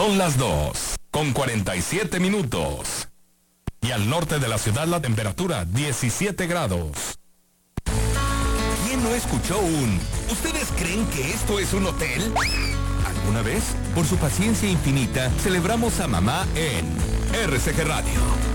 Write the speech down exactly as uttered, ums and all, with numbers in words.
Son las dos, con cuarenta y siete minutos. Y al norte de la ciudad la temperatura diecisiete grados. ¿Quién no escuchó un ¿ustedes creen que esto es un hotel? ¿Alguna vez? Por su paciencia infinita, celebramos a mamá en R C G Radio.